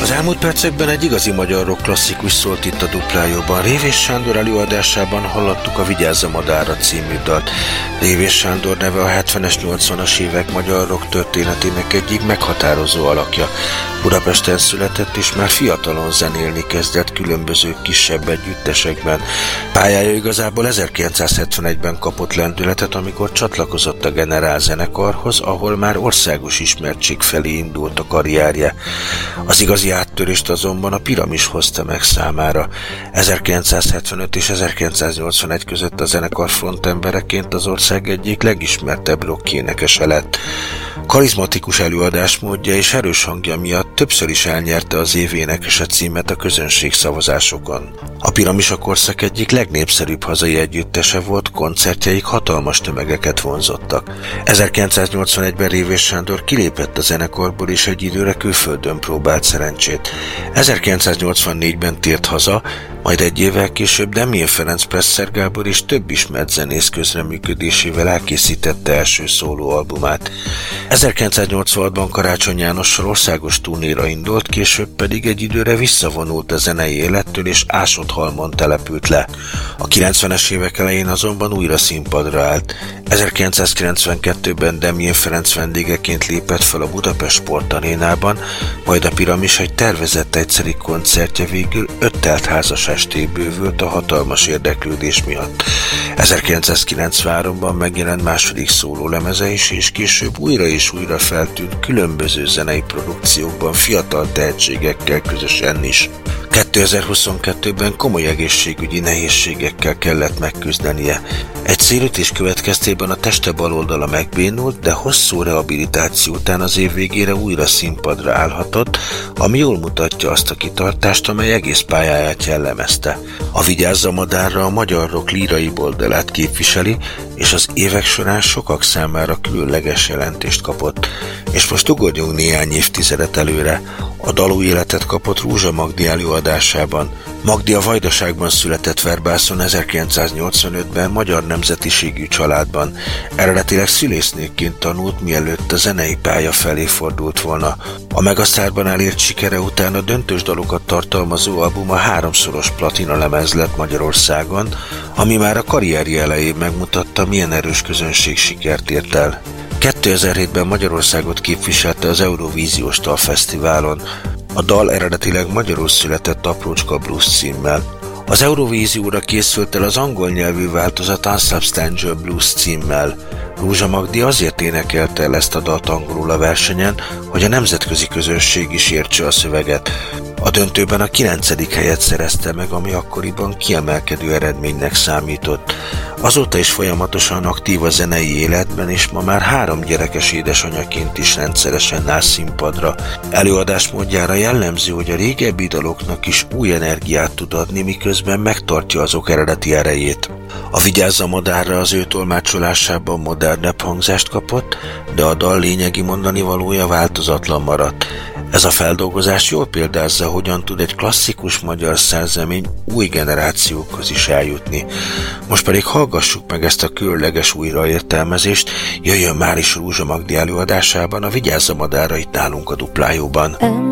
Az elmúlt percekben egy igazi magyar rock klasszikus szólt itt a Duplájóban. Révés Sándor előadásában hallottuk a Vigyázz a madárra című dalt. Révés Sándor neve a 70-es, 80-as évek magyar rock történetének egyik meghatározó alakja. Budapesten született, és már fiatalon zenélni kezdett különböző kisebb együttesekben. Pályája igazából 1971-ben kapott lendületet, amikor csatlakozott a Generál zenekarhoz, ahol már országos ismertség felé indult a karrierje. Az igazi áttörést azonban a Piramis hozta meg számára. 1975 és 1981 között a zenekar frontembereként az ország egyik legismertebb rock-énekese lett. Karizmatikus előadásmódja és erős hangja miatt többször is elnyerte az év énekese címet a közönségszavazásokon. A Piramis a korszak egyik legnépszerűbb hazai együttese volt, koncertjeik hatalmas tömegeket vonzottak. 1981-ben Révés Sándor kilépett a zenekarból, és egy időre külföldön próbált szerencsét. 1984-ben tért haza, majd egy évvel később Demjén Ferenc, Presser Gábor és több ismert zenész közreműködésével elkészítette első szólóalbumát. 1986-ban Karácsony Jánossal országos turnéra indult, később pedig egy időre visszavonult a zenei élettől, és Ásotthalmon települt le. A 90-es évek elején azonban újra színpadra állt. 1992-ben Demjén Ferenc vendégeként lépett fel a Budapest Sportarénában, majd a Piramis egy tervezett egyszeri koncertje végül 5 teltházas estén bővült a hatalmas érdeklődés miatt. 1993-ban megjelent második szólólemeze is, és később újra és újra feltűnt különböző zenei produkciókban fiatal tehetségekkel közösen is. 2022-ben komoly egészségügyi nehézségekkel kellett megküzdenie. Egy szélütés következtében a teste bal oldala megbénult, de hosszú rehabilitáció után az év végére újra színpadra állhatott, ami jól mutatja azt a kitartást, amely egész pályáját jellemezte. A Vigyázz a madárra a magyar rock lírai oldalát képviseli, és az évek során sokak számára különleges jelentést kapott. És most ugorjunk néhány évtizedet előre. A dal új életet kapott Rúzsa Magdi előadásában. Magdi a Vajdaságban született Verbászon 1985-ben magyar nemzetiségű családban. Eredetileg szülésznőként tanult, mielőtt a zenei pálya felé fordult volna. A Megasztárban elért sikere után a döntős dalokat tartalmazó albuma 3-szoros platina lemez lett Magyarországon, ami már a karrierje elején megmutatta, milyen erős közönség sikert ért el. 2007-ben Magyarországot képviselte az Eurovíziós Dalfesztiválon. A dal eredetileg magyarul született Aprócska Blues címmel. Az Eurovízióra készült el az angol nyelvű változat Unsubstantial Blues címmel. Rúzsa Magdi azért énekelte el ezt a dalt angolul a versenyen, hogy a nemzetközi közönség is értse a szöveget. A döntőben a 9. helyet szerezte meg, ami akkoriban kiemelkedő eredménynek számított. Azóta is folyamatosan aktív a zenei életben, és ma már 3 gyerekes édesanyaként is rendszeresen áll színpadra. Előadásmódjára jellemző, hogy a régebbi daloknak is új energiát tud adni, miközben megtartja azok eredeti erejét. A Vigyázz a madárra az ő tolmácsolásában modernebb hangzást kapott, de a dal lényegi mondanivalója változatlan maradt. Ez a feldolgozás jól példázza, hogyan tud egy klasszikus magyar szerzemény új generációkhoz is eljutni. Most pedig hallgassuk meg ezt a különleges újraértelmezést, jöjjön már is Rúzsa Magdi előadásában a Vigyázz a madárra itt nálunk a Duplájóban.